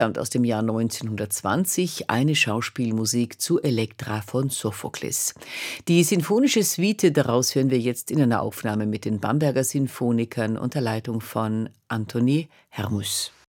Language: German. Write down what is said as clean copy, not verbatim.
Und aus dem Jahr 1920 eine Schauspielmusik zu Elektra von Sophokles. Die sinfonische Suite daraus hören wir jetzt in einer Aufnahme mit den Bamberger Sinfonikern unter Leitung von Anthony Hermus.